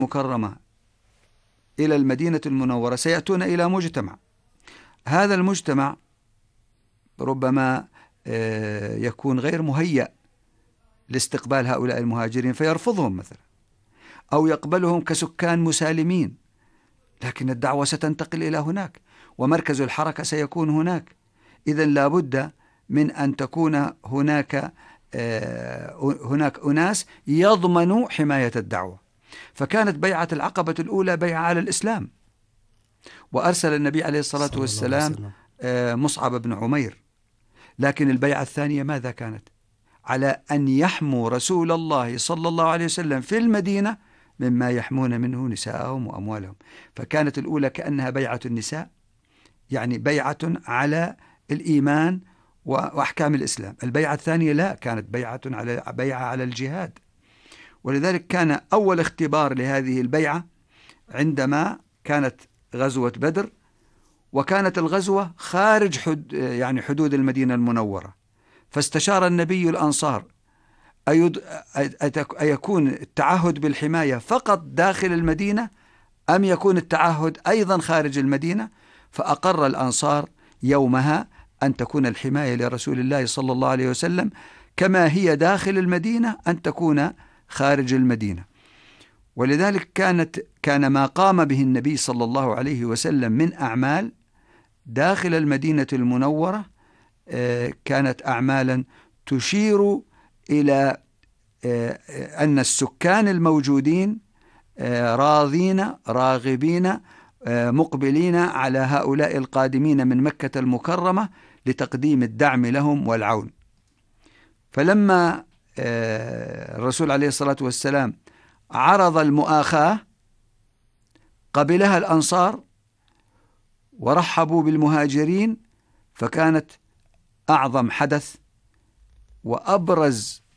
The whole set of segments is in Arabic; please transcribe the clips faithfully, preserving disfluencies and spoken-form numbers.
المكرمة إلى المدينة المنورة سيأتون إلى مجتمع، هذا المجتمع ربما يكون غير مهيأ لاستقبال هؤلاء المهاجرين فيرفضهم مثلا، أو يقبلهم كسكان مسالمين، لكن الدعوة ستنتقل إلى هناك ومركز الحركة سيكون هناك. إذن لا بد من أن تكون هناك هناك أناس يضمنوا حماية الدعوة. فكانت بيعة العقبة الأولى بيعة على الإسلام، وأرسل النبي عليه الصلاة والسلام مصعب بن عمير. لكن البيعة الثانية ماذا كانت؟ على أن يحموا رسول الله صلى الله عليه وسلم في المدينة مما يحمون منه نساءهم وأموالهم. فكانت الأولى كأنها بيعة النساء، يعني بيعة على الإيمان وأحكام الإسلام. البيعة الثانية لا، كانت بيعة على بيعة على الجهاد. ولذلك كان أول اختبار لهذه البيعة عندما كانت غزوة بدر، وكانت الغزوة خارج حد يعني حدود المدينة المنورة، فاستشار النبي الأنصار أيكون التعهد بالحماية فقط داخل المدينة أم يكون التعهد أيضا خارج المدينة. فأقر الأنصار يومها أن تكون الحماية لرسول الله صلى الله عليه وسلم كما هي داخل المدينة أن تكون خارج المدينة. ولذلك كانت كان ما قام به النبي صلى الله عليه وسلم من أعمال داخل المدينة المنورة كانت أعمالا تشير إلى أن السكان الموجودين راضين راغبين مقبلين على هؤلاء القادمين من مكة المكرمة لتقديم الدعم لهم والعون. فلما الرسول عليه الصلاة والسلام عرض المؤاخاة قبلها الأنصار ورحبوا بالمهاجرين، فكانت أعظم حدث وأبرز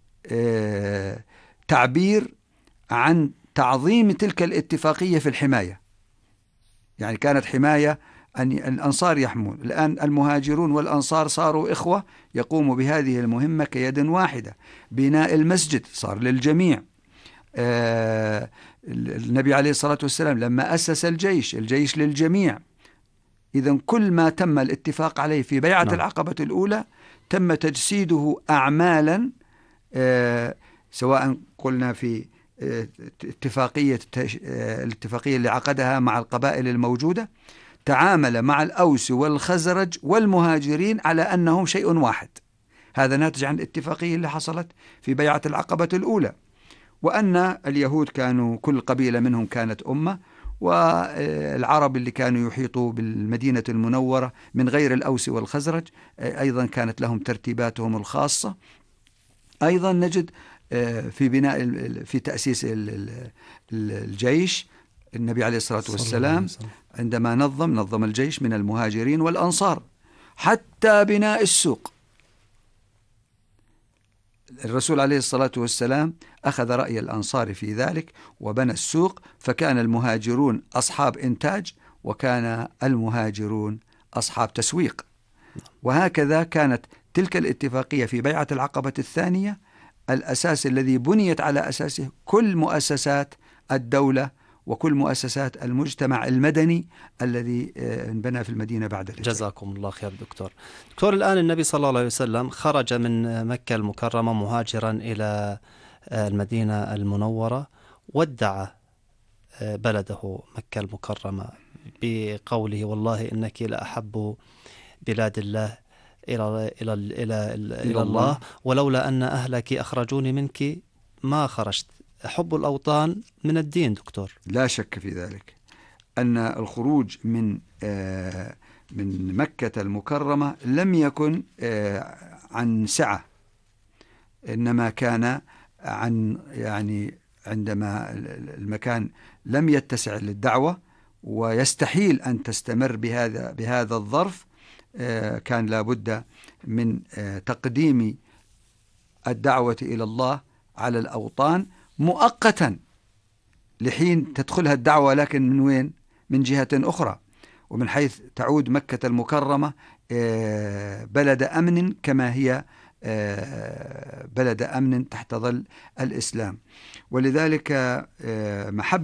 تعبير عن تعظيم تلك الاتفاقية في الحماية. يعني كانت حماية أن الأنصار يحمون، الآن المهاجرون والأنصار صاروا إخوة يقوموا بهذه المهمة كيد واحدة. بناء المسجد صار للجميع. آه النبي عليه الصلاة والسلام لما أسس الجيش الجيش للجميع. إذن كل ما تم الاتفاق عليه في بيعة نعم. العقبة الأولى تم تجسيده أعمالا، آه سواء قلنا في آه اتفاقية آه الاتفاقية اللي عقدها مع القبائل الموجودة، تعامل مع الأوس والخزرج والمهاجرين على أنهم شيء واحد. هذا ناتج عن الاتفاقية اللي حصلت في بيعة العقبة الأولى، وأن اليهود كانوا كل قبيلة منهم كانت أمة، والعرب اللي كانوا يحيطوا بالمدينة المنورة من غير الأوس والخزرج أيضا كانت لهم ترتيباتهم الخاصة. أيضا نجد في بناء في تأسيس الجيش النبي عليه الصلاة والسلام عندما نظم نظم الجيش من المهاجرين والأنصار، حتى بناء السوق الرسول عليه الصلاة والسلام أخذ رأي الأنصار في ذلك وبنى السوق، فكان المهاجرون أصحاب إنتاج وكان المهاجرون أصحاب تسويق. وهكذا كانت تلك الاتفاقية في بيعة العقبة الثانية الأساس الذي بنيت على أساسه كل مؤسسات الدولة وكل مؤسسات المجتمع المدني الذي انبنى في المدينة بعد الهجرة. جزاكم الله خير دكتور. دكتور الآن النبي صلى الله عليه وسلم خرج من مكة المكرمة مهاجرا إلى المدينة المنورة، ودع بلده مكة المكرمة بقوله والله إنك لأحب بلاد الله إلى إلى إلى إلى الله ولولا أن أهلك أخرجوني منك ما خرجت. حب الأوطان من الدين دكتور. لا شك في ذلك أن الخروج من آه من مكة المكرمة لم يكن آه عن سعة، إنما كان عن يعني عندما المكان لم يتسع للدعوة ويستحيل أن تستمر بهذا بهذا الظرف، آه كان لابد من آه تقديم الدعوة إلى الله على الأوطان مؤقتا لحين تدخلها الدعوة، لكن من وين؟ من جهة أخرى، ومن حيث تعود مكة المكرمة بلد أمن كما هي بلد أمن تحت ظل الإسلام. ولذلك محبة